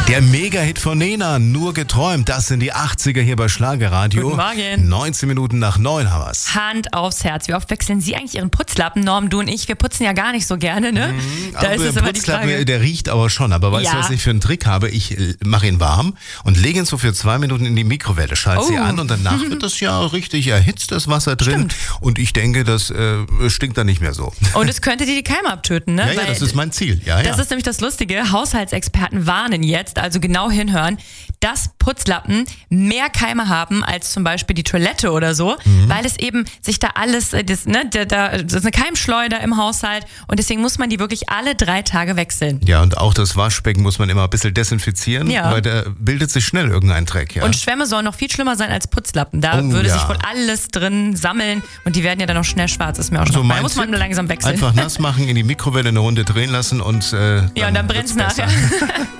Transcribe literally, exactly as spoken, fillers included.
Der Mega-Hit von Nena, Nur geträumt, das sind die achtziger hier bei Schlagerradio. Guten Morgen. neunzehn Minuten nach neun haben wir's. Hand aufs Herz. Wie oft wechseln Sie eigentlich Ihren Putzlappen? Norm, du und ich, wir putzen ja gar nicht so gerne, ne? Mhm, da ist es der immer die Putzlappen, Frage. der riecht aber schon. Aber weißt Ja. du, was ich für einen Trick habe? Ich äh, mache ihn warm und lege ihn so für zwei Minuten in die Mikrowelle, schalte Oh. sie an und danach wird das ja richtig erhitzt, das Wasser drin. Stimmt. Und ich denke, das äh, stinkt dann nicht mehr so. Und es könnte dir die Keime abtöten, ne? Ja, ja, Weil das ist mein Ziel. Ja, ja. Das ist nämlich das Lustige. Haushaltsexperten warnen jetzt, also genau hinhören, dass Putzlappen mehr Keime haben als zum Beispiel die Toilette oder so, Mhm. weil es eben sich da alles, äh, das, ne, da, da, das ist eine Keimschleuder im Haushalt und deswegen muss man die wirklich alle drei Tage wechseln. Ja, und auch das Waschbecken muss man immer ein bisschen desinfizieren, Ja. weil da bildet sich schnell irgendein Dreck. Ja. Und Schwämme sollen noch viel schlimmer sein als Putzlappen. Da Oh, würde ja. sich wohl alles drin sammeln und die werden ja dann noch schnell schwarz. Ist mir auch schon So aufgefallen. mein Da muss man Tipp, langsam wechseln. Einfach nass machen, in die Mikrowelle eine Runde drehen lassen und äh, Ja, und dann brennt's wird's besser. nachher.